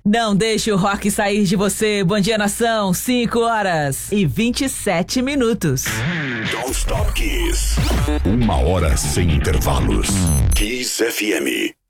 Não deixe o rock sair de você. Bom dia, nação. 5h27. Don't Stop Kiss. 1 hora sem intervalos. Kiss FM.